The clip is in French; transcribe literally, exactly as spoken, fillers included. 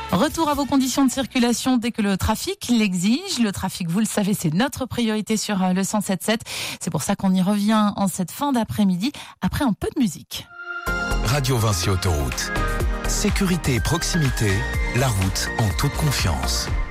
Retour à vos conditions de circulation dès que le trafic l'exige. Le trafic, vous le savez, c'est notre priorité sur le cent sept sept. C'est pour ça qu'on y revient en cette fin d'après-midi, après un peu de musique. Radio Vinci Autoroute. Sécurité et proximité, la route en toute confiance.